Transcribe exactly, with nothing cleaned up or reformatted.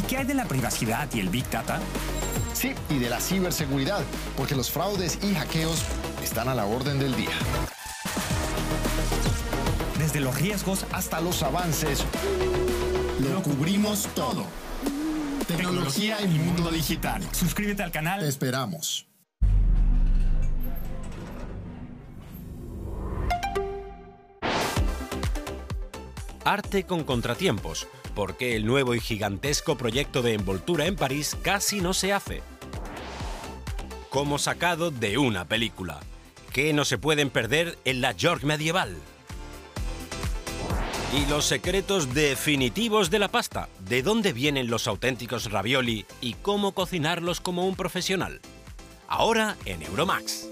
qué hay de la privacidad y el Big Data? Sí, y de la ciberseguridad, porque los fraudes y hackeos están a la orden del día. Desde los riesgos hasta los avances, lo cubrimos todo. Tecnología y mundo digital. Suscríbete al canal. Te esperamos. Arte con contratiempos, porque el nuevo y gigantesco proyecto de envoltura en París casi no se hace. Como sacado de una película. ¿Qué no se pueden perder en la York medieval? Y los secretos definitivos de la pasta. ¿De dónde vienen los auténticos ravioli y cómo cocinarlos como un profesional? Ahora en Euromax.